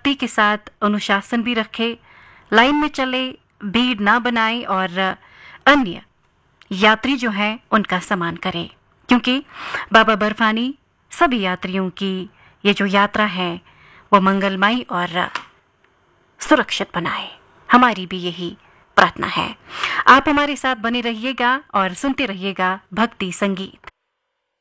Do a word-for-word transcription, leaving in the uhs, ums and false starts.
सख्ती के साथ अनुशासन भी रखे, लाइन में चले, भीड़ ना बनाए और अन्य यात्री जो हैं उनका सम्मान करें, क्योंकि बाबा बर्फानी सभी यात्रियों की ये जो यात्रा है वो मंगलमयी और सुरक्षित बनाए। हमारी भी यही प्रार्थना है। आप हमारे साथ बने रहिएगा और सुनते रहिएगा भक्ति संगीत।